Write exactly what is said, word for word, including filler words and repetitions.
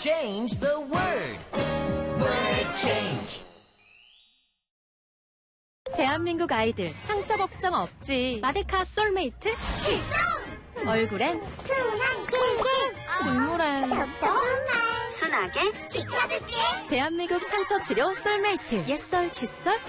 change the word. Word change. 대한민국 아이들 상처 걱정 없지. 마데카 솔메이트 출동! 얼굴엔 순한 길길 줄무엔 똑똑한 말 순하게 지켜줄게. 대한민국 상처 치료 솔메이트 옛설 칫솔